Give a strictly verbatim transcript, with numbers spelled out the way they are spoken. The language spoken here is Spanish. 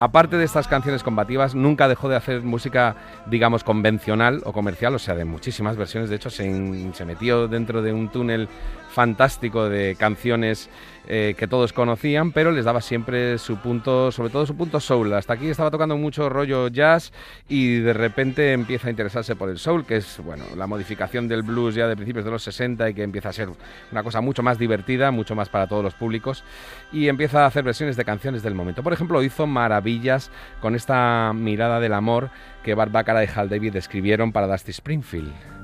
Aparte de estas canciones combativas, nunca dejó de hacer música, digamos, convencional o comercial, o sea, de muchísimas versiones. De hecho, se, in, se metió dentro de un túnel fantástico de canciones eh, que todos conocían, pero les daba siempre su punto, sobre todo su punto soul. Hasta aquí estaba tocando mucho rollo jazz y de repente empieza a interesarse por el soul, que es, bueno, la modificación del blues ya de principios de los sesenta y que empieza a ser una cosa mucho más divertida, mucho más para todos los públicos, y empieza a hacer versiones de canciones del momento. Por ejemplo, hizo maravillas con esta mirada del amor que Burt Bacharach y Hal David escribieron para Dusty Springfield.